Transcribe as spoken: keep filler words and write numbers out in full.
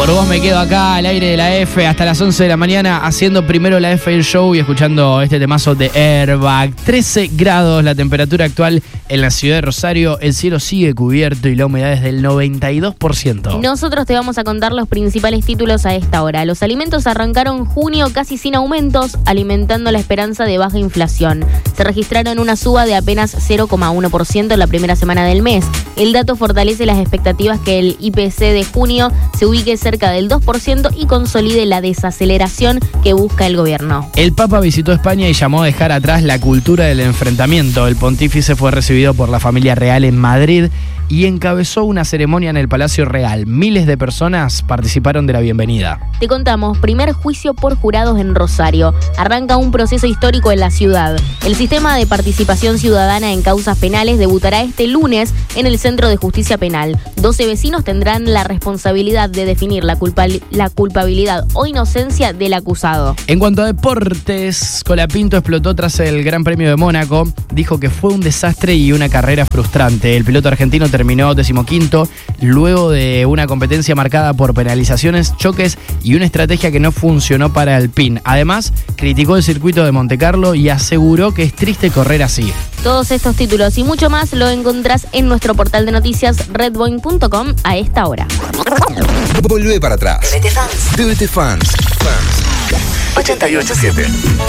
Por vos me quedo acá al aire de la F hasta las once de la mañana haciendo primero la F Air Show y escuchando este temazo de Airbag. trece grados la temperatura actual en la ciudad de Rosario. El cielo sigue cubierto y la humedad es del noventa y dos por ciento. Nosotros te vamos a contar los principales títulos a esta hora. Los alimentos arrancaron junio casi sin aumentos, alimentando la esperanza de baja inflación. Se registraron una suba de apenas cero coma uno por ciento en la primera semana del mes. El dato fortalece las expectativas que el I P C de junio se ubique cerca del dos por ciento y consolide la desaceleración que busca el gobierno. El Papa visitó España y llamó a dejar atrás la cultura del enfrentamiento. El pontífice fue recibido por la familia real en Madrid y encabezó una ceremonia en el Palacio Real. Miles de personas participaron de la bienvenida. Te contamos, primer juicio por jurados en Rosario. Arranca un proceso histórico en la ciudad. El sistema de participación ciudadana en causas penales debutará este lunes en el Centro de Justicia Penal. doce vecinos tendrán la responsabilidad de definir la, culpa, la culpabilidad o inocencia del acusado. En cuanto a deportes, Colapinto explotó tras el Gran Premio de Mónaco. Dijo que fue un desastre y una carrera frustrante. El piloto argentino terminó decimoquinto luego de una competencia marcada por penalizaciones, choques y una estrategia que no funcionó para Alpine. Además, criticó el circuito de Montecarlo y aseguró que es triste correr así. Todos estos títulos y mucho más lo encontrás en nuestro portal de noticias redboin punto com a esta hora. Volvé para atrás. T V T Fans. T V T Fans. Fans. ochenta y ocho punto siete.